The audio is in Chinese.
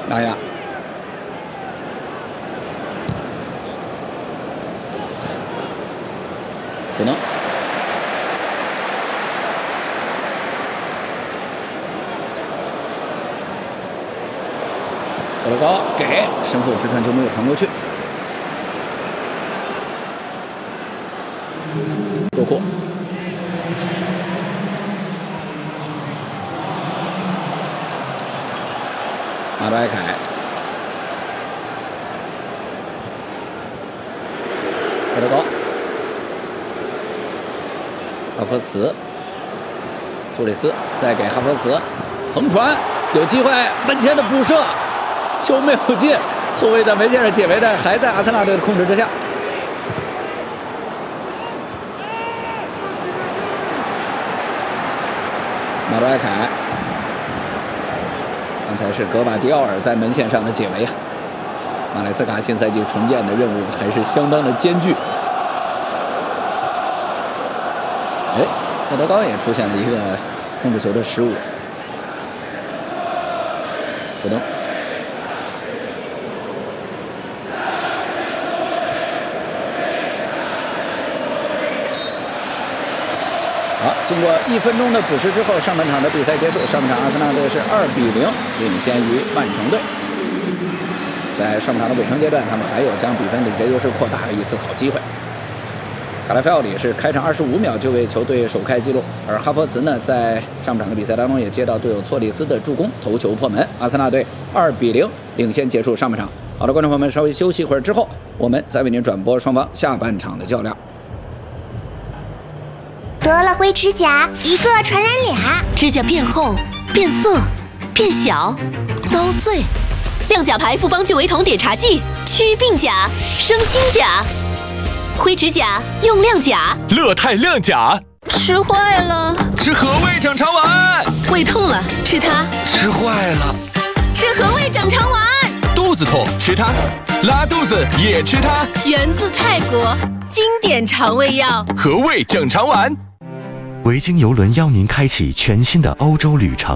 拉亚，福能，德罗高给身后直传球没有传过去，多库。 马多埃凯，德罗高，哈弗茨，苏里斯再给哈弗茨横传，有机会，门前的补射，球没有进，后卫在门线上解围，但还在阿森纳队的控制之下。马多埃凯。 刚才是格瓦迪奥尔在门线上的解围啊！马莱斯卡新赛季重建的任务还是相当的艰巨。哎，莫德高也出现了一个控制球的失误。福登，好，经过1分钟的补时之后，上半场的比赛结束。上半场阿森纳队是2比0领先于曼城队。在上半场的尾声阶段，他们还有将比分领先优势扩大的一次好机会。卡拉菲奥里是开场25秒就为球队首开纪录，而哈弗茨呢，在上半场的比赛当中也接到队友措里斯的助攻，头球破门。阿森纳队2比0领先结束上半场。好的，观众朋友们，稍微休息一会儿之后，我们再为您转播双方下半场的较量。 得了灰指甲，一个传染俩， 指甲变厚、变色、变小、遭碎。亮甲牌复方聚维酮碘茶剂，祛病甲，生新甲。灰指甲用亮甲， 乐泰亮甲。 吃坏了， 吃和味整肠丸。 胃痛了，吃它。 吃坏了， 吃和味整肠丸。 肚子痛，吃它。拉肚子也吃它。 源自泰国，经典肠胃药。 和味整肠丸。 维京邮轮邀您开启全新的欧洲旅程。